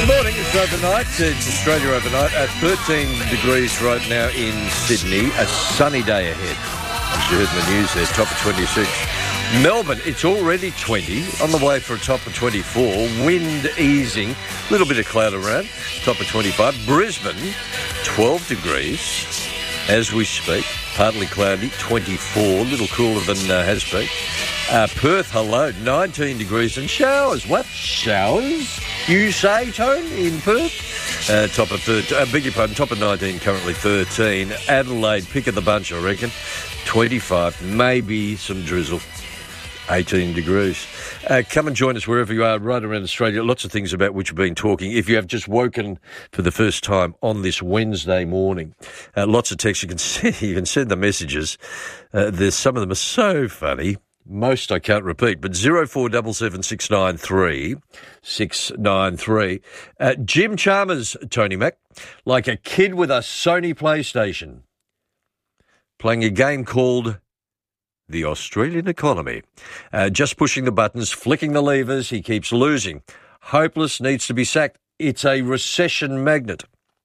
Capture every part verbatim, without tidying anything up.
Good morning. It's overnight. It's Australia overnight at thirteen degrees right now in Sydney. A sunny day ahead. As you heard in the news there, top of twenty-six. Melbourne, it's already twenty. On the way for a top of twenty-four. Wind easing. A little bit of cloud around. Top of twenty-five. Brisbane, twelve degrees as we speak. Partly cloudy, twenty-four. A little cooler than uh, has been. Uh, Perth, hello, nineteen degrees and showers. What? Showers? You say, Tone, in Perth? Uh, top of thirteen, uh, beg your pardon, top of nineteen, currently thirteen. Adelaide, pick of the bunch, I reckon. twenty-five, maybe some drizzle. eighteen degrees. Uh, come and join us wherever you are, right around Australia. Lots of things about which we've been talking. If you have just woken for the first time on this Wednesday morning, uh, lots of texts. You can send, you can send the messages. Uh, there's some of them are so funny. Most I can't repeat, but zero four seven seven six nine three six nine three. Uh, Jim Chalmers, Tony Mac, like a kid with a Sony PlayStation, playing a game called The Australian Economy. Uh, just pushing the buttons, flicking the levers, he keeps losing. Hopeless, needs to be sacked. It's a recession magnet.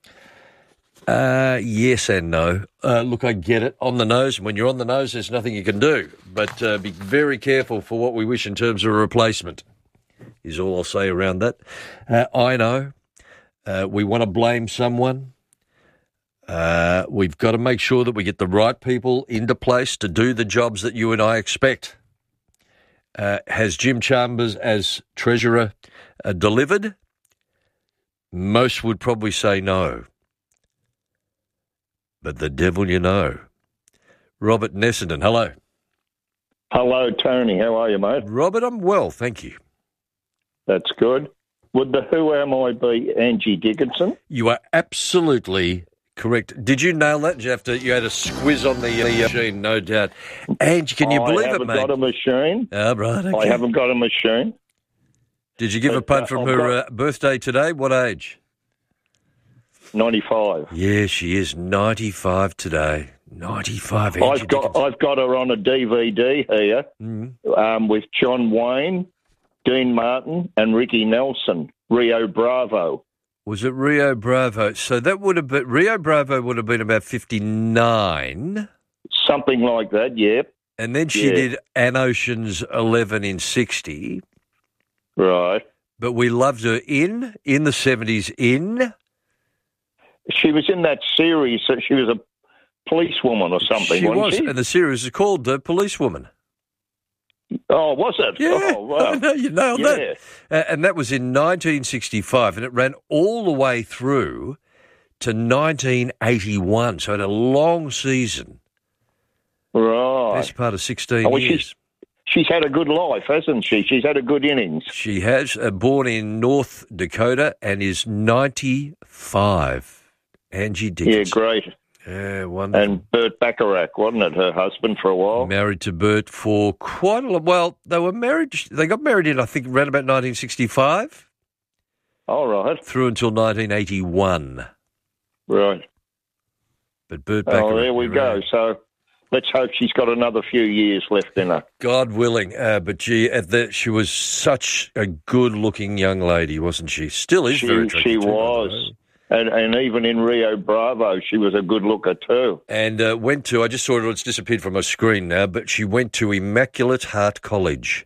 Uh, yes and no. Uh, look, I get it. On the nose, and when you're on the nose, there's nothing you can do. But uh, be very careful for what we wish in terms of a replacement, is all I'll say around that. Uh, I know. Uh, we want to blame someone. Uh, we've got to make sure that we get the right people into place to do the jobs that you and I expect. Uh, has Jim Chalmers as Treasurer uh, delivered? Most would probably say no. But the devil you know. Robert Nessendon, hello. Hello, Tony. How are you, mate? Robert, I'm well, thank you. That's good. Would the Who Am I be Angie Dickinson? You are absolutely correct. Did you nail that? Did you have to? You had a squiz on the uh, machine, no doubt. Angie, can you I believe it, mate? I haven't got a machine. Oh, right, okay. I haven't got a machine. Did you give but, a punt uh, from I've her got... uh, birthday today? What age? ninety-five. Yeah, she is ninety-five today. ninety-five. Angie I've got Dickinson. I've got her on a D V D here Mm-hmm. um, with John Wayne, Dean Martin, and Ricky Nelson. Rio Bravo. Was it Rio Bravo? So that would have been Rio Bravo would have been about fifty-nine. Something like that. Yep. And then she yeah. did An Ocean's Eleven in sixty. Right. But we loved her in in the seventies. In. She was in that series. So she was a policewoman or something, She wasn't was, she? and the series is called The Policewoman. Oh, was it? Yeah, Oh, wow. I know, you nailed Yeah. that. Uh, and that was in nineteen sixty-five, and it ran all the way through to nineteen eighty-one, so it had a long season. Right. Best part of sixteen Oh, well, years. she's, she's had a good life, hasn't she? She's had a good innings. She has, uh, born in North Dakota, and is ninety-five. Angie Dickinson. Yeah, great. Yeah, wonderful. And Burt Bacharach, wasn't it, her husband for a while? Married to Bert for quite a long. Well, they were married. They got married in, I think, around about nineteen sixty-five. All right. Through until nineteen eighty-one. Right. But Bert Bacharach. Oh, there we go. So let's hope she's got another few years left in her. God willing. Uh, but gee, at the, she was such a good-looking young lady, wasn't she? Still is She, very attractive. she too, by the was. way. And, and even in Rio Bravo, she was a good looker too. And uh, went to, I just saw it, it's disappeared from my screen now, but she went to Immaculate Heart College.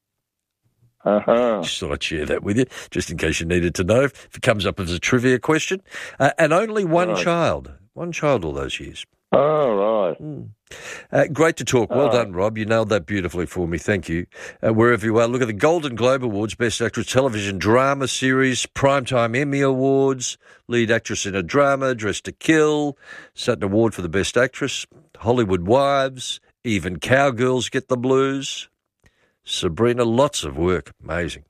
Uh-huh. Just thought I'd share that with you, just in case you needed to know, if it comes up as a trivia question. Uh, and only one Right. child. One child all those years. Oh, right. Mm. Uh, great to talk. Well Oh. done, Rob. You nailed that beautifully for me. Thank you. Uh, wherever you are, look at the Golden Globe Awards, Best Actress Television Drama Series, Primetime Emmy Awards, Lead Actress in a Drama, Dressed to Kill, Sutton Award for the Best Actress, Hollywood Wives, even Cowgirls get the blues. Sabrina, lots of work. Amazing.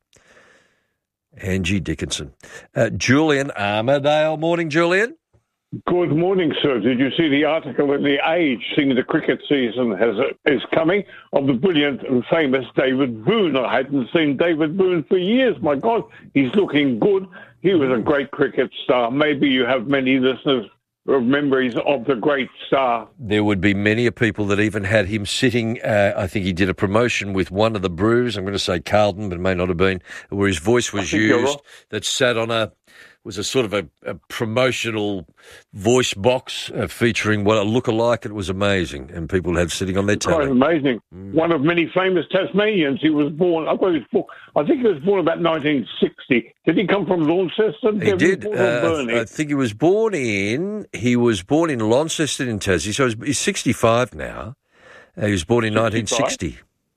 Angie Dickinson. Uh, Julian Armadale. Morning, Julian. Good morning, sir. Did you see the article in The Age saying the cricket season has is coming of the brilliant and famous David Boone? I hadn't seen David Boone for years. My God, he's looking good. He was a great cricket star. Maybe you have many listeners of memories of the great star. There would be many of people that even had him sitting, uh, I think he did a promotion with one of the brews, I'm going to say Carlton, but it may not have been, where his voice was used, right. That sat on a, was a sort of a, a promotional voice box uh, featuring what a look-alike. It was amazing, and people had sitting on their telly. Quite amazing. Mm. One of many famous Tasmanians. He was born, I, he was born, I think he was born about nineteen sixty. Did he come from Launceston? He did. Uh, I think he was born in, he was born in Launceston in Tassie, so he's sixty-five now. Uh, he was born in nineteen sixty.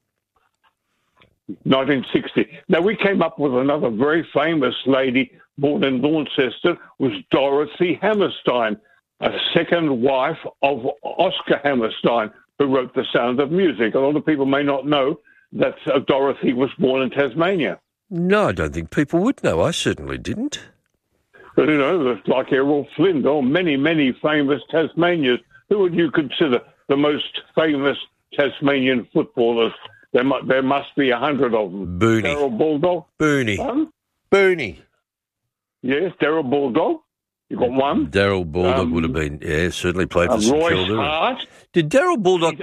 nineteen sixty. Now, we came up with another very famous lady born in Launceston, was Dorothy Hammerstein, a second wife of Oscar Hammerstein, who wrote The Sound of Music. A lot of people may not know that uh, Dorothy was born in Tasmania. No, I don't think people would know. I certainly didn't. But, you know, like Errol Flynn, or many, many famous Tasmanians. Who would you consider the most famous Tasmanian footballers? There must, there must be a hundred of them. Booney. Daryl Bulldog. Booney. Huh? Booney. Yes, Daryl Bulldog. You got one. Daryl Bulldog um, would have been, yeah, certainly played for uh, St Kilda. Hart. Did Daryl Bulldog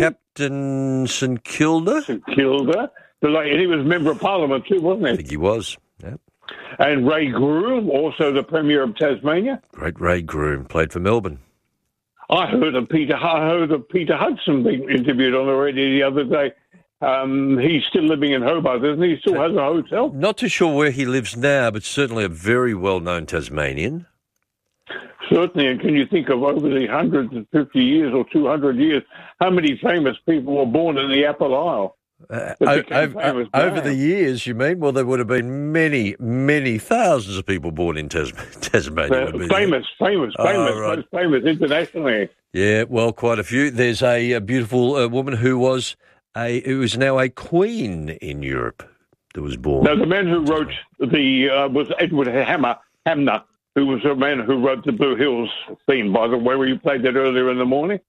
captain St Kilda? St Kilda. And he was a member of Parliament too, wasn't he? I think he was, yeah. And Ray Groom, also the Premier of Tasmania. Great Ray Groom, played for Melbourne. I heard of Peter, I heard of Peter Hudson being interviewed on the radio the other day. Um, he's still living in Hobart, isn't he? He still has a hotel. Not too sure where he lives now, but certainly a very well-known Tasmanian. Certainly, and can you think of over the one hundred fifty years or two hundred years, how many famous people were born in the Apple Isle? Uh, over, over the years, you mean? Well, there would have been many, many thousands of people born in Tas- Tasmania. Uh, famous, famous, oh, famous, right. most famous internationally. Yeah, well, quite a few. There's a, a beautiful uh, woman who was a who is now a queen in Europe that was born. No, the man who wrote the uh, was Edward Hammer, Hamner, who was the man who wrote the Blue Hills theme, by the way, where you played that earlier in the morning.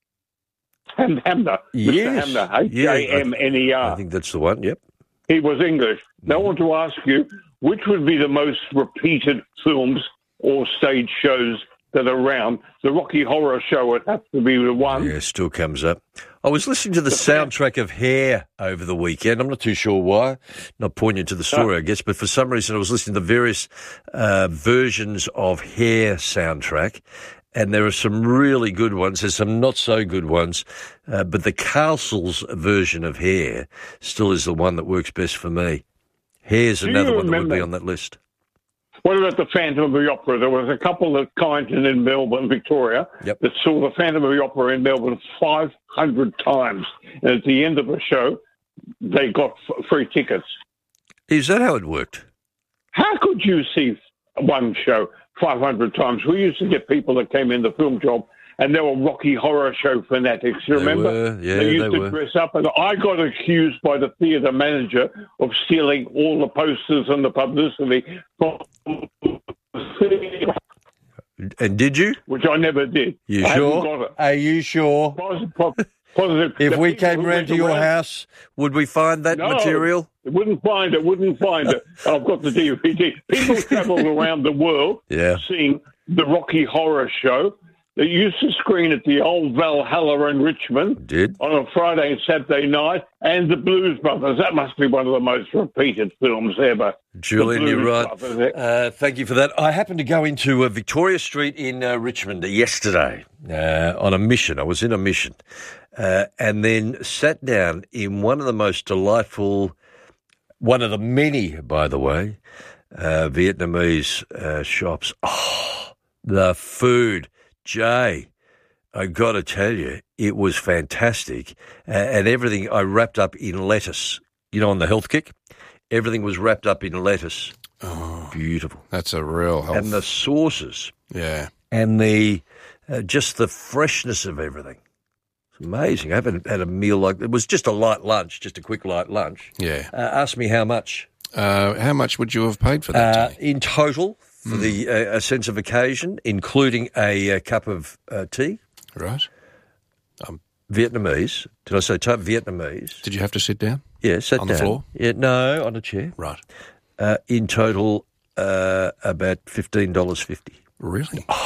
Ham, Hamner. Yes. Mister Hamner, H A M N E R. I think that's the one, yep. He was English. Now, I want to ask you, which would be the most repeated films or stage shows that are around? The Rocky Horror Show would have to be the one. Yeah, still comes up. I was listening to the, the soundtrack of Hair over the weekend. I'm not too sure why. Not poignant to the story, no. I guess, but for some reason I was listening to various uh, versions of Hair soundtrack. And there are some really good ones. There's some not so good ones. Uh, but the Castles version of Hair still is the one that works best for me. Hair's Do another one that remember, would be on that list. What about the Phantom of the Opera? There was a couple of Kyneton in Melbourne, Victoria, yep. that saw the Phantom of the Opera in Melbourne five hundred times. And at the end of the show, they got f- free tickets. Is that how it worked? How could you see one show five hundred times? We used to get people that came in the film job, and they were Rocky Horror Show fanatics. You they remember? Were, yeah, they used they to were. dress up, and I got accused by the theatre manager of stealing all the posters and the publicity from And did you? Which I never did. You I sure? Got it. Are you sure? Positive. positive. If The we people came who round went to your around- house, would we find that No. material? Wouldn't find it, wouldn't find it. I've got the D V D. People travelled around the world Yeah. seeing the Rocky Horror Show. They used to screen at the old Valhalla in Richmond Did. on a Friday and Saturday night, and the Blues Brothers. That must be one of the most repeated films ever. Julian, The you're Blues right. Brothers. Uh, thank you for that. I happened to go into uh, Victoria Street in uh, Richmond yesterday uh, on a mission. I was in a mission uh, and then sat down in one of the most delightful, one of the many, by the way, uh, Vietnamese uh, shops. Oh, the food. Jay, I got to tell you, it was fantastic. Uh, and everything I wrapped up in lettuce. You know, on the health kick, everything was wrapped up in lettuce. Oh, beautiful. That's a real health. And the sauces. Yeah. And the uh, just the freshness of everything. It's amazing. I haven't had a meal like it was just a light lunch, just a quick light lunch. Yeah. Uh, ask me how much. Uh, how much would you have paid for that? Uh, Tony? in total, for mm. the uh, a sense of occasion, including a, a cup of uh, tea. Right. Um, Vietnamese. Did I say t- Vietnamese? Did you have to sit down? Yeah, sat on down. the floor? Yeah, no, on a chair. Right. Uh, in total, uh, about fifteen dollars fifty. Really? Oh,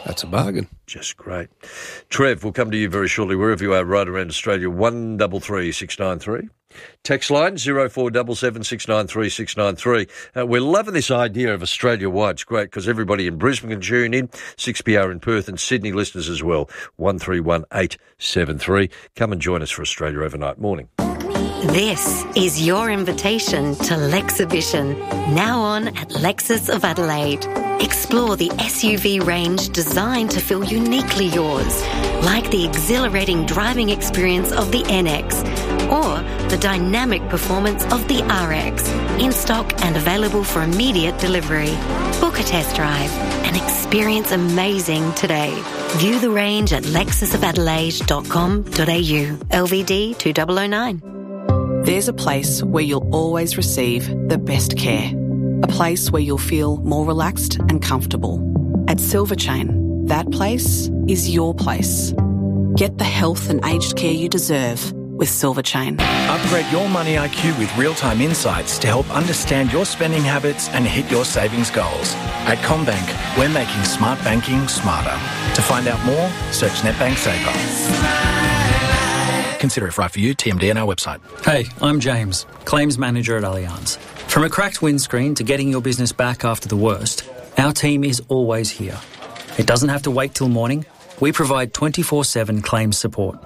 That's a bargain. Just great. Trev, we'll come to you very shortly, wherever you are, right around Australia, one double three six nine three. Text line, zero four seven seven six nine three six nine three. Uh, we're loving this idea of Australia-wide. It's great because everybody in Brisbane can tune in, six P R in Perth, and Sydney listeners as well, one three one eight seven three. Come and join us for Australia Overnight. Morning. This is your invitation to Lexhibition, now on at Lexus of Adelaide. Explore the S U V range designed to feel uniquely yours, like the exhilarating driving experience of the N X or the dynamic performance of the R X, in stock and available for immediate delivery. Book a test drive and experience amazing today. View the range at lexus of adelaide dot com dot a u. L V D two thousand nine. There's a place where you'll always receive the best care. A place where you'll feel more relaxed and comfortable. At Silver Chain, that place is your place. Get the health and aged care you deserve with Silver Chain. Upgrade your money I Q with real-time insights to help understand your spending habits and hit your savings goals. At CommBank, we're making smart banking smarter. To find out more, search NetBank Saver. Consider if right for you. T M D on our website. Hey, I'm James, Claims Manager at Allianz. From a cracked windscreen to getting your business back after the worst, our team is always here. It doesn't have to wait till morning. We provide twenty-four seven claims support.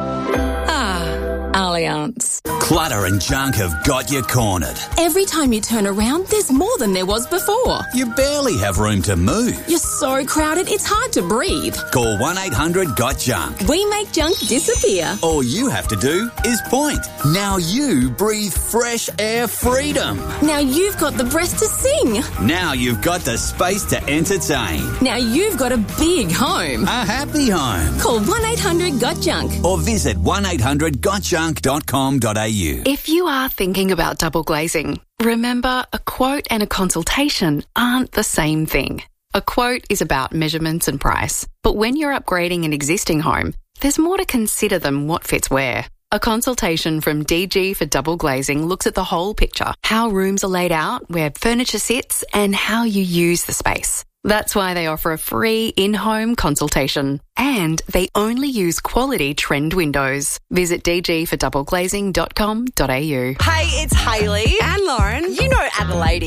Allianz. Clutter and junk have got you cornered. Every time you turn around, there's more than there was before. You barely have room to move. You're so crowded, it's hard to breathe. Call one eight hundred got junk. We make junk disappear. All you have to do is point. Now you breathe fresh air freedom. Now you've got the breath to sing. Now you've got the space to entertain. Now you've got a big home. A happy home. Call one eight hundred got junk. Or visit one eight hundred got junk dot com dot a u. If you are thinking about double glazing, remember a quote and a consultation aren't the same thing. A quote is about measurements and price, but when you're upgrading an existing home, there's more to consider than what fits where. A consultation from D G for Double Glazing looks at the whole picture, how rooms are laid out, where furniture sits, and how you use the space. That's why they offer a free in-home consultation. And they only use quality trend windows. Visit d g for double glazing dot com dot a u. Hey, it's Hayley. And Lauren. You know Adelaide